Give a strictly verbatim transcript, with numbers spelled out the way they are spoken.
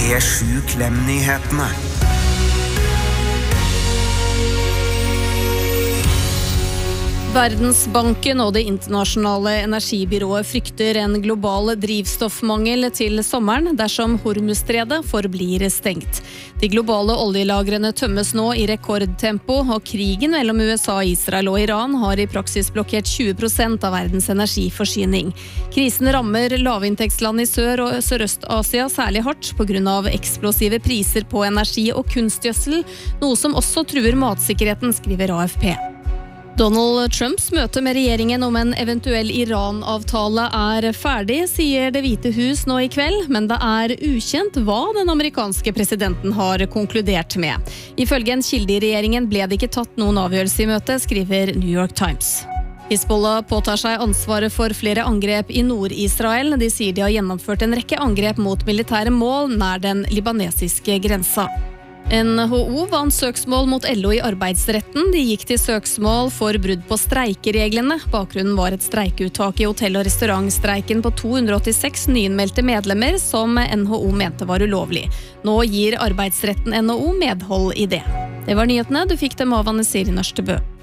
P sju Klem-nyhetene. Verdensbanken og det internasjonale energibyrået frykter en global drivstoffmangel til sommeren dersom Hormuzstredet forblir stengt. De globale oljelagrene tømmes nå i rekordtempo, og krigen mellom U S A, Israel og Iran har i praksis blokkert tjue prosent av verdens energiforsyning. Krisen rammer lavinntektsland i Sør- og Sørøst-Asia særlig hardt på grunn av eksplosive priser på energi og kunstgjødsel, noe som også truer matsikkerheten, skriver A F P. Donald Trumps møte med regjeringen om en eventuell Iran-avtale er ferdig, sier Det hvite hus nå i kveld, men det er ukjent hva den amerikanske presidenten har konkludert med. Ifølge en kilde i regjeringen ble det ikke tatt noen avgjørelse i møtet, skriver New York Times. Hizbollah påtar seg ansvaret for flere angrep i Nord-Israel. De sier de har gjennomført en rekke angrep mot militære mål nær den libanesiske grensa. N H O vant søksmål mot L O i arbeidsretten. De gikk til søksmål for brudd på streikereglene. Bakgrunnen var et streikeuttak i hotell- og restaurantstreiken på to hundre åttiseks nyinnmeldte medlemmer som N H O mente var ulovlig. Nå gir arbeidsretten N H O medhold i det. Det var nyhetene. Du fikk dem av Anne Siri Nørstebø.